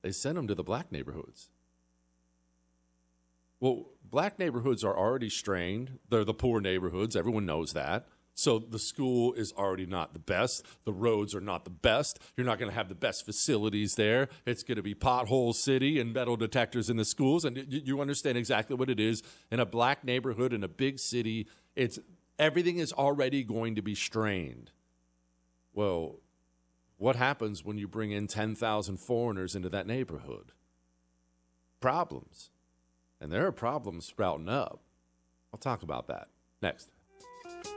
They sent them to the black neighborhoods. Well, black neighborhoods are already strained. They're the poor neighborhoods. Everyone knows that. So the school is already not the best. The roads are not the best. You're not going to have the best facilities there. It's going to be pothole city and metal detectors in the schools. And you understand exactly what it is. In a black neighborhood, in a big city, everything is already going to be strained. Well, what happens when you bring in 10,000 foreigners into that neighborhood? Problems. And there are problems sprouting up. I'll talk about that next.